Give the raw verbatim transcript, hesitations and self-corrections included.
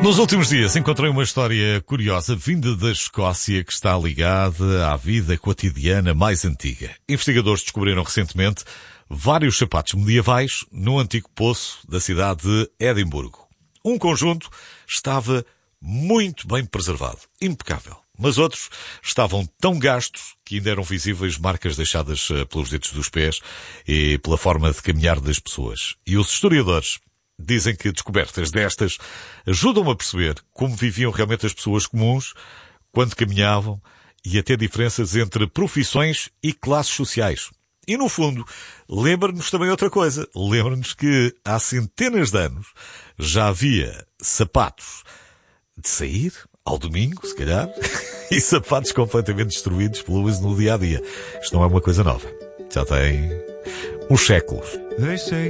Nos últimos dias encontrei uma história curiosa vinda da Escócia que está ligada à vida cotidiana mais antiga. Investigadores descobriram recentemente vários sapatos medievais no antigo poço da cidade de Edimburgo. Um conjunto estava muito bem preservado, impecável, mas outros estavam tão gastos que ainda eram visíveis marcas deixadas pelos dedos dos pés e pela forma de caminhar das pessoas. E os historiadores dizem que descobertas destas ajudam a perceber como viviam realmente as pessoas comuns quando caminhavam e até diferenças entre profissões e classes sociais. E, no fundo, lembra-nos também outra coisa. Lembra-nos que há centenas de anos já havia sapatos de sair ao domingo, se calhar, e sapatos completamente destruídos pelo uso no dia-a-dia. Isto não é uma coisa nova. Já tem uns séculos.